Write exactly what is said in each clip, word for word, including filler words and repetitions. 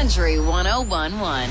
Country one oh one one.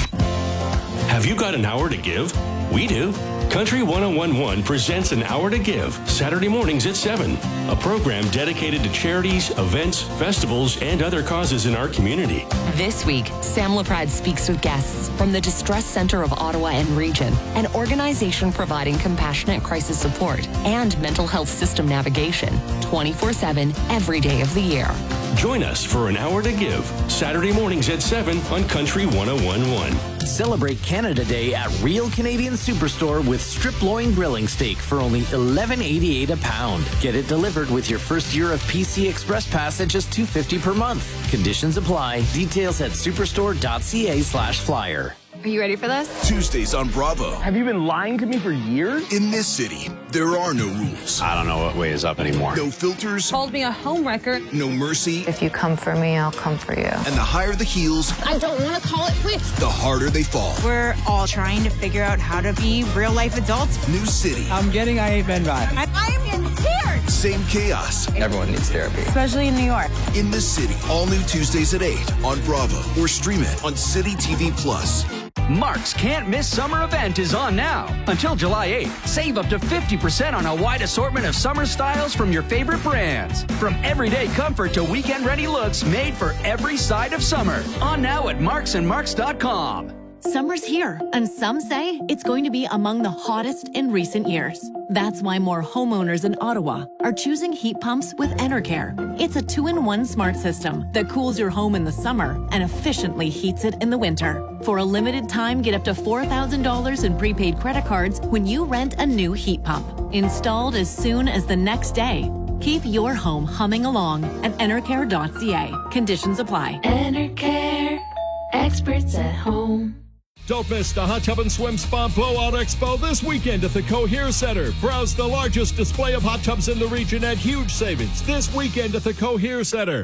Have you got an hour to give? We do. Country one oh one one presents An Hour to Give, Saturday mornings at seven. A program dedicated to charities, events, festivals, and other causes in our community. This week, Sam Laprade speaks with guests from the Distress Center of Ottawa and Region, an organization providing compassionate crisis support and mental health system navigation twenty-four seven every day of the year. Join us for An Hour to Give, Saturday mornings at seven on Country one oh one one. Celebrate Canada Day at Real Canadian Superstore with strip loin grilling steak for only eleven eighty-eight a pound. Get it delivered with your first year of P C Express Pass at just two fifty per month. Conditions apply. Details at superstore.ca slash flyer. Are you ready for this? Tuesdays on Bravo. Have you been lying to me for years? In this city, there are no rules. I don't know what way is up anymore. No filters. Called me a homewrecker. No mercy. If you come for me, I'll come for you. And the higher the heels, I don't want to call it quits. the harder they fall. We're all trying to figure out how to be real life adults. New city. I'm getting I Ain't Been By. I, I'm in tears. Same chaos. Everyone needs therapy. Especially in New York. In this city. All new Tuesdays at eight on Bravo or stream it on City T V Plus. Mark's Can't Miss Summer event is on now. Until July eighth, save up to fifty percent on a wide assortment of summer styles from your favorite brands. From everyday comfort to weekend-ready looks made for every side of summer. On now at marks and marks dot com. Summer's here, and some say it's going to be among the hottest in recent years. That's why more homeowners in Ottawa are choosing heat pumps with Enercare. It's a two-in-one smart system that cools your home in the summer and efficiently heats it in the winter. For a limited time, get up to four thousand dollars in prepaid credit cards when you rent a new heat pump. Installed as soon as the next day. Keep your home humming along at enercare dot c a. Conditions apply. Enercare, experts at home. Don't miss the Hot Tub and Swim Spa Blowout Expo this weekend at the Cohere Center. Browse the largest display of hot tubs in the region at huge savings this weekend at the Cohere Center.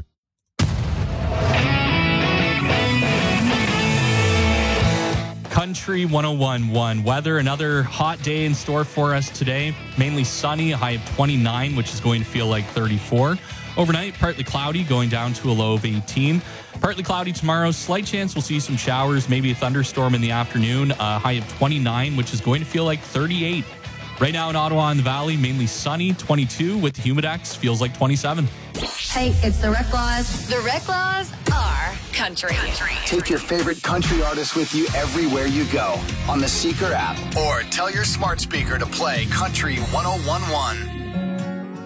Country one oh one one. Weather, another hot day in store for us today. Mainly sunny, a high of twenty-nine, which is going to feel like thirty-four. Overnight, partly cloudy, going down to a low of eighteen. Partly cloudy tomorrow. Slight chance we'll see some showers, maybe a thunderstorm in the afternoon. A high of twenty-nine, which is going to feel like thirty-eight. Right now in Ottawa and the Valley, mainly sunny, twenty-two. With the Humidex, feels like twenty-seven. Hey, it's the Rec Laws. The Rec Laws are country. country. Take your favorite country artists with you everywhere you go on the Seeker app. Or tell your smart speaker to play Country one oh one one.